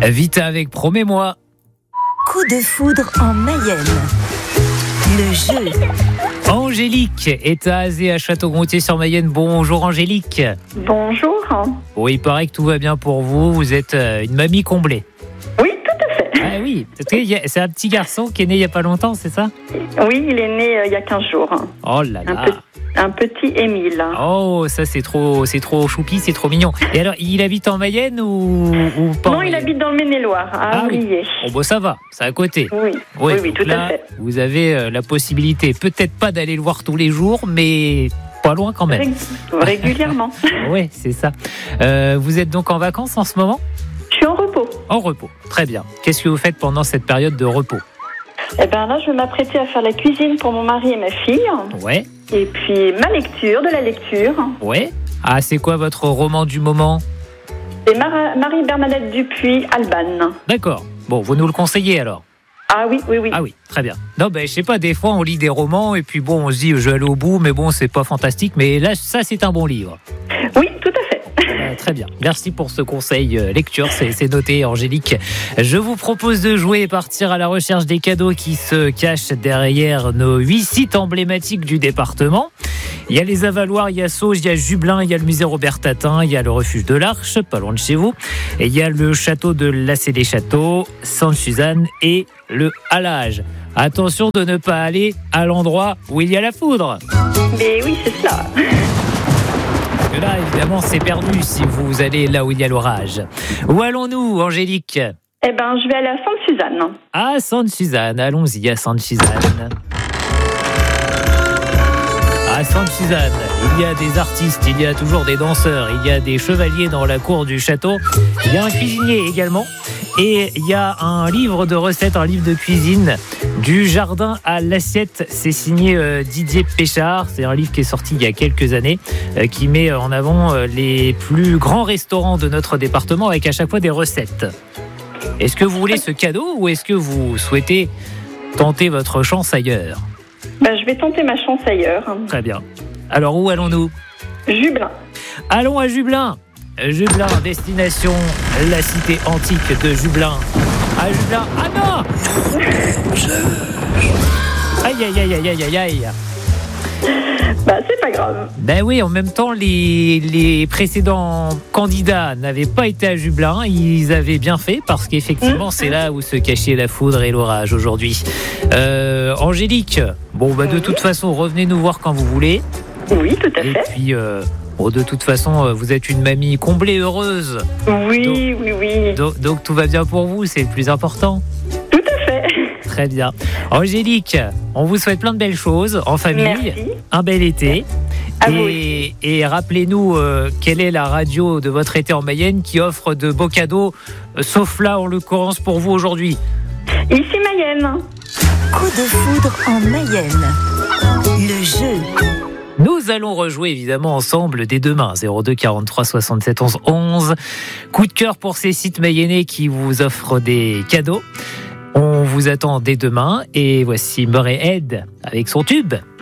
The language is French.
Vite avec Promets-moi. Coup de foudre en Mayenne. Le jeu. Angélique est à Azé à Château-Gontier-sur-Mayenne. Bonjour Angélique. Bonjour. Bon, il paraît que tout va bien pour vous. Vous êtes une mamie comblée. Oui, tout à fait. Ah oui, c'est un petit garçon qui est né il n'y a pas longtemps, c'est ça? Oui, il est né il y a 15 jours. Oh là là. Un petit Émile. Oh, ça c'est trop choupi, c'est trop mignon. Et alors, il habite en Mayenne ou pas? Non, il habite dans le Maine-et-Loire, à Avrier. Oui. Oh, bah ça va, c'est à côté. Oui, tout à fait. Vous avez la possibilité, peut-être pas d'aller le voir tous les jours, mais pas loin quand même. Régulièrement. Oui, c'est ça. Vous êtes donc en vacances en ce moment? Je suis en repos. En repos, très bien. Qu'est-ce que vous faites pendant cette période de repos? Eh bien là, je vais m'apprêter à faire la cuisine pour mon mari et ma fille. Ouais. Et puis ma lecture, de la lecture. Ouais. Ah, c'est quoi votre roman du moment? C'est Marie-Bernadette Dupuis, Alban. D'accord. Bon, vous nous le conseillez alors? Ah oui. Ah oui, très bien. Non, je sais pas, des fois on lit des romans et puis bon, on se dit je vais aller au bout, mais bon, c'est pas fantastique. Mais là, ça c'est un bon livre. Oui, tout à fait. Très bien. Merci pour ce conseil lecture, c'est noté Angélique. Je vous propose de jouer et partir à la recherche des cadeaux qui se cachent derrière nos 8 sites emblématiques du département. Il y a les Avaloirs, il y a Sauges, il y a Jublain, il y a le musée Robert Tatin, il y a le refuge de l'Arche, pas loin de chez vous. Et il y a le château de Lassé-les-Châteaux, Sainte-Suzanne et le Halage. Attention de ne pas aller à l'endroit où il y a la foudre. Mais oui, c'est ça. Parce que là, évidemment, c'est perdu si vous allez là où il y a l'orage. Où allons-nous, Angélique? Eh ben, je vais aller à Sainte-Suzanne. À Sainte-Suzanne, allons-y à Sainte-Suzanne. À Sainte-Suzanne, il y a des artistes, il y a toujours des danseurs, il y a des chevaliers dans la cour du château, il y a un cuisinier également, et il y a un livre de recettes, un livre de cuisine, du jardin à l'assiette. C'est signé Didier Péchard, c'est un livre qui est sorti il y a quelques années, qui met en avant les plus grands restaurants de notre département avec à chaque fois des recettes. Est-ce que vous voulez ce cadeau ou est-ce que vous souhaitez tenter votre chance ailleurs? Je vais tenter ma chance ailleurs. Très bien. Alors, où allons-nous? Jublain. Allons à Jublain. Jublain, destination, la cité antique de Jublain. À Jublain. Ah non! Aïe. C'est pas grave. Oui, en même temps, les précédents candidats n'avaient pas été à Jublain. Ils avaient bien fait parce qu'effectivement, c'est là où se cachait la foudre et l'orage aujourd'hui. Angélique, de toute façon, revenez nous voir quand vous voulez. Oui, tout à fait. Et puis, de toute façon, vous êtes une mamie comblée, heureuse. Oui. Donc, tout va bien pour vous, c'est le plus important. Tout à fait. Très bien. Angélique, on vous souhaite plein de belles choses en famille. Merci. Un bel été. À vous. Et rappelez-nous quelle est la radio de votre été en Mayenne qui offre de beaux cadeaux, sauf là en l'occurrence pour vous aujourd'hui. Ici Mayenne. Coup de foudre en Mayenne. Le jeu. Nous allons rejouer évidemment ensemble dès demain, 02 43 67 11 11. Coup de cœur pour ces sites mayennais qui vous offrent des cadeaux. On vous attend dès demain et voici Murray Head avec son tube.